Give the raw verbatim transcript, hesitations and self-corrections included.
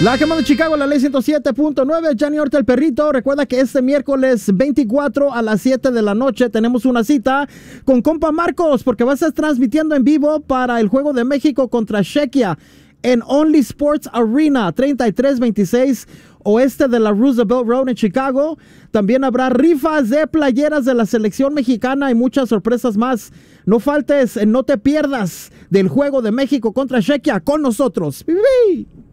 La que manda en Chicago, la ley ciento siete punto nueve, Johnny Horta el perrito. Recuerda que este miércoles veinticuatro a las siete de la noche tenemos una cita con compa Marcos, porque va a estar transmitiendo en vivo para el Juego de México contra Chequia en Only Sports Arena, treinta y tres veintiséis oeste de la Roosevelt Road en Chicago. También habrá rifas de playeras de la selección mexicana y muchas sorpresas más. No faltes, no te pierdas del Juego de México contra Chequia con nosotros. ¡Viví!